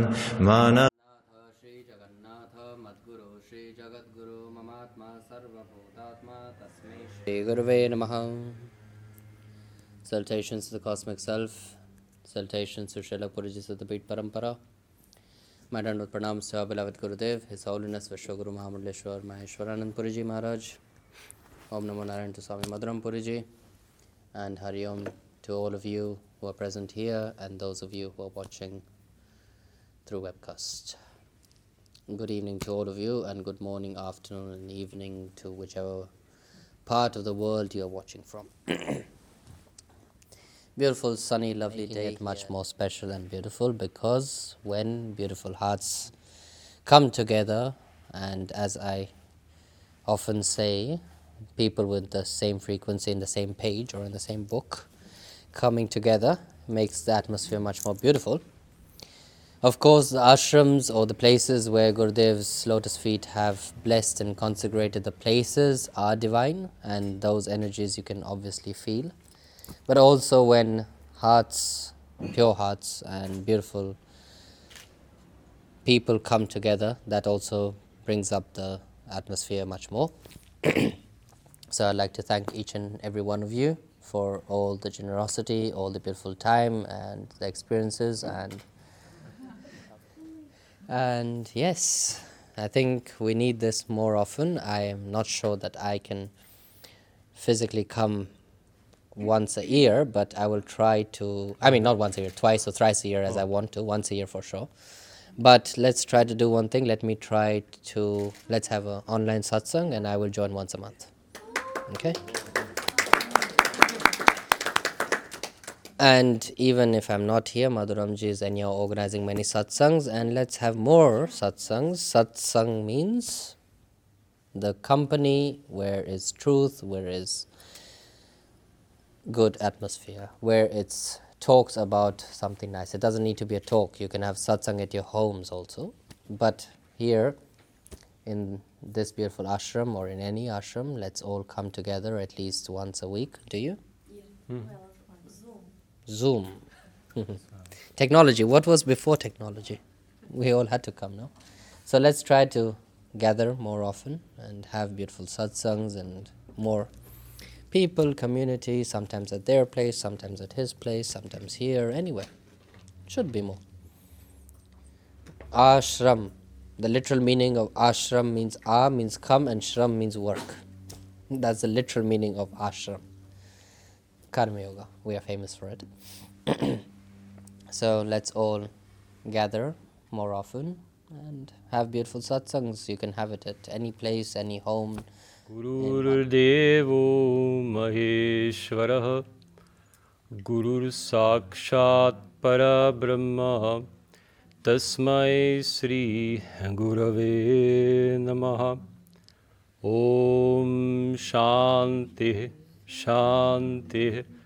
mana Shri Jagannatha Madguru Shri Jagadguru Mamatma Sarvabhutatma Tasmai Shri Gurave Namaha. Salutations to the Cosmic Self. Salutations to Srila Puriji Siddhapeeth Parampara. My Dandavad Pranams to our beloved Gurudev, His Holiness Vishwaguru Mahamudleshwar Maheshwaranand Puriji Maharaj. Om Namo Narayan to Swami Madhuram Puriji. And Hari Om to all of you who are present here and those of you who are watching through webcast. Good evening to all of you, and good morning, afternoon, and evening to whichever part of the world you are watching from. Beautiful, sunny, lovely day. It much more special and beautiful because when beautiful hearts come together, and as I often say, people with the same frequency in the same page or in the same book coming together makes the atmosphere much more beautiful. Of course, the ashrams or the places where Gurudev's lotus feet have blessed and consecrated the places are divine, and those energies you can obviously feel. But also when hearts, pure hearts and beautiful people come together, that also brings up the atmosphere much more. So I'd like to thank each and every one of you for all the generosity, all the beautiful time and the experiences, and yes, I think we need this more often. I am not sure that I can physically come once a year, but I will try to, not once a year, twice or thrice a year as I want to, once a year for sure. But let's try to do one thing. Let's have an online satsang and I will join once a month. Okay? And even if I'm not here, Madhuramji is anyhow organizing many satsangs, and let's have more satsangs. Satsang means the company where is truth, where is good atmosphere, where it's talks about something nice. It doesn't need to be a talk. You can have satsang at your homes also. But here in this beautiful ashram or in any ashram, let's all come together at least once a week. Do you? Yeah. Well, on Zoom. Technology. What was before technology? We all had to come, no? So let's try to gather more often and have beautiful satsangs and more people, community, sometimes at their place, sometimes at his place, sometimes here, anywhere. Should be more. Ashram. The literal meaning of ashram means means come and shram means work. That's the literal meaning of ashram. Karma Yoga. We are famous for it. So let's all gather more often and have beautiful satsangs. You can have it at any place, any home. Gurur Devo Maheshwarah Gurur Sakshat Parabrahma Tasmai Sri Gurave Namaha. Om Shanti Shanti